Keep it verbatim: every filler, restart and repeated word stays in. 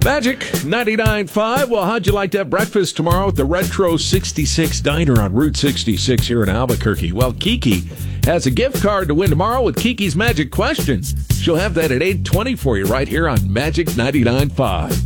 Magic ninety-nine point five. Well, how'd you like to have breakfast tomorrow at the Retro sixty-six Diner on Route sixty-six here in Albuquerque? Well, Kiki has a gift card to win tomorrow with Kiki's Magic Questions. She'll have that at eight twenty for you right here on Magic ninety-nine point five.